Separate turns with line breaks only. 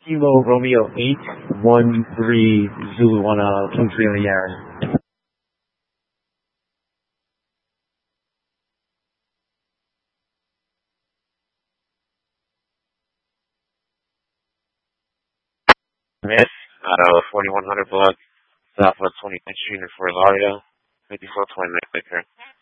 Kilo Romeo 813 Zulu on King 3 on the Yaris.
Miss, out of 4100 block, Southwest 25th Street in Fort Lauderdale, 5429 Clicker.